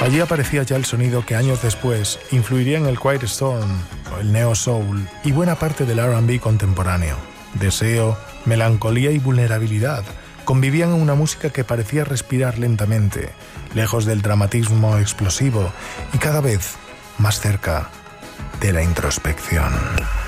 Allí aparecía ya el sonido que años después influiría en el Quiet Storm, el Neo Soul y buena parte del R&B contemporáneo. Deseo, melancolía y vulnerabilidad convivían en una música que parecía respirar lentamente, lejos del dramatismo explosivo y cada vez más cerca de la introspección.